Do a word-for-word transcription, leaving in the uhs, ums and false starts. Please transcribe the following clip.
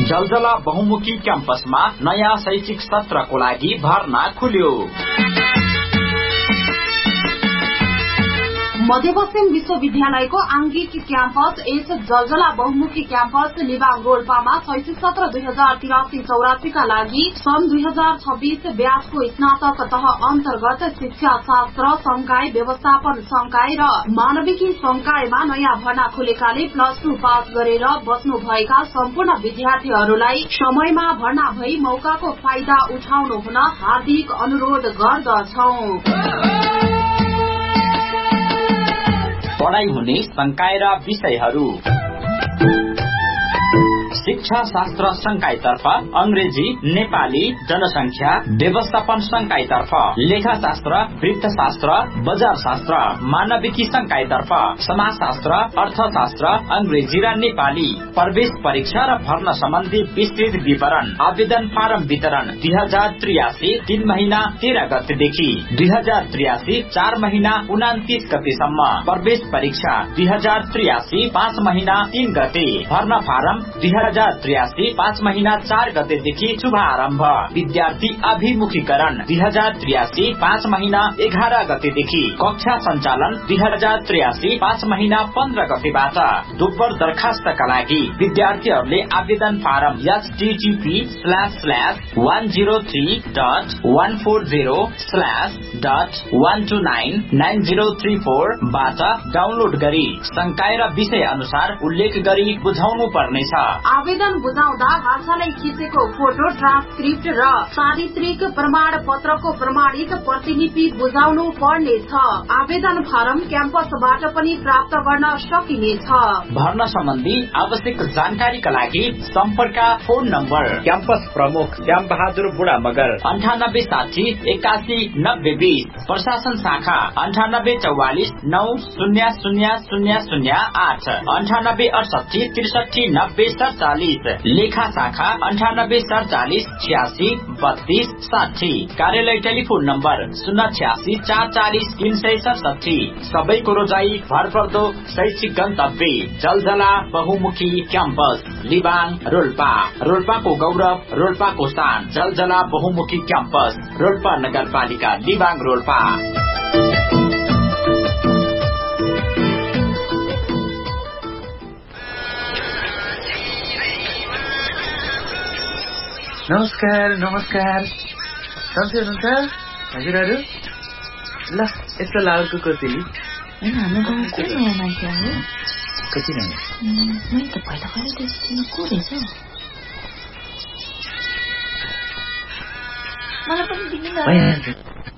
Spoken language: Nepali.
जलजला बहुमुखी क्याम्पसमा नयाँ शैक्षिक सत्रको लागि भर्ना खुल्यो। मध्यपश्चिम विश्वविद्यालयको आंगिक क्याम्पस एस जलजला बहुमुखी क्याम्पस लिबाङ रोल्पामा शैक्षिक सत्र दुई हजार तिरासी चौरासी का लागि सन् दुई हजार छब्बीस ब्याचको स्नातक तह अन्तर्गत शिक्षा शास्त्र संकाय व्यवस्थापन संकाय र मानविकी संकायमा नयाँ भर्ना खुलेकाले प्लस टू पास गरेर बस्नु भएका सम्पूर्ण विद्यार्थीहरूलाई समयमा भर्ना भई मौकाको फाइदा उठाउनु हुन हार्दिक अनुरोध गर्दछौं। पढाइ हुने संकाय र विषयहरू शिक्षा शास्त्र संकायतर्फ अंग्रेजी नेपाली जनसंख्या व्यवस्थापन संकायतर्फ लेखाशास्त्र वृत्तशास्त्र बजार शास्त्र मानविकी संकायतर्फ समाजशास्त्र अर्थशास्त्र अंग्रेजी र नेपाली प्रवेश परीक्षा र भर्ना सम्बन्धी विस्तृत विवरण आवेदन फारम वितरण दुई हजार त्रियासी तीन महिना तेह्र गतेदेखि दुई हजार त्रियासी चार महिना उनातिस गतेसम्म प्रवेश परीक्षा दुई हजार त्रियासी पाँच महिना तीन गते भर्ना फारम दुई हजार त्रियासी पाँच महिना चार गतेदेखि शुभारम्भ विद्यार्थी अभिमुखीकरण दुई हजार त्रियासी पाँच महिना एघार गतेदेखि कक्षा सञ्चालन दुई हजार त्रियासी पाँच महिना पन्ध्र गतेबाट दोब्बर दरखास्तका लागि विद्यार्थीहरूले आवेदन form HTTP slash slash one zero three dot one four zero slash dot one two nine nine zero three four बाट डाउनलोड गरी संकाय र विषय अनुसार उल्लेख गरी बुझाउनु पर्नेछ। आवेदन बुझाउँदा हालसालै खिचेको फोटो ट्रान्सक्रिप्ट र चारित्रिक प्रमाण पत्रको प्रमाणित प्रतिलिपि बुझाउनु पर्नेछ। आवेदन फारम क्याम्पसबाट पनि प्राप्त गर्न सकिनेछ। भर्ना सम्बन्धी आवश्यक जानकारीका लागि सम्पर्क फोन नम्बर क्याम्पस प्रमुख श्याम बहादुर बुढा मगर अन्ठानब्बे साठी एकासी नब्बे बीस प्रशासन शाखा अन्ठानब्बे चौवालिस नौ शून्य शून्य शून्य शून्य आठ अन्ठानब्बे अडसठी त्रिसठी नब्बे सड़चालीस लेखा शाखा अन्ठानब्बे सड़चालीस छियासी बत्तीस साठी कार्यालय टेलिफोन नम्बर शून्य छियासी चार चालिस तीन सय सडसठी सबैको रोजाई भरपर्दो शैक्षिक गन्तव्य जलजला बहुमुखी क्याम्पस लिबाङ रोल्पा रोल्पाको गौरव रोल्पाको स्थान जलजला बहुमुखी क्याम्पस रोल्पा नगरपालिका लिबाङ रोल्पा। नमस्कार नमस्कार सन्चै हुनुहुन्छ हजुरहरू? ल यस्तो लालको कोसेली हाम्रो गाउँमा को नयाँ मान्छे आयो? कति नयाँ? मैले त पहिला कहिले देखेको को रहेछ? मलाई पनि दिनु न।